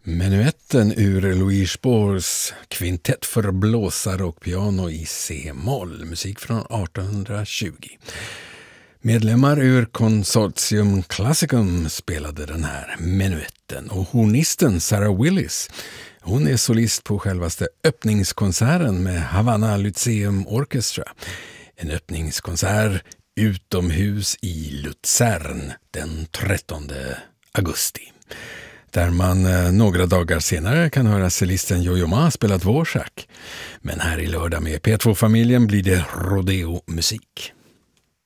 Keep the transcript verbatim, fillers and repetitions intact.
Menuetten ur Louis Spohrs kvintett för blåsare och piano i C-moll, musik från artonhundratjugo. Medlemmar ur Consortium Classicum spelade den här menuetten, och hornisten Sarah Willis, hon är solist på självaste öppningskonserten med Havana Lyceum Orchestra. En öppningskonsert utomhus i Luzern den trettonde augusti. Där man eh, några dagar senare kan höra cellisten Yo-Yo Ma spela dvorak. Men här i lördag med P två-familjen blir det rodeo-musik.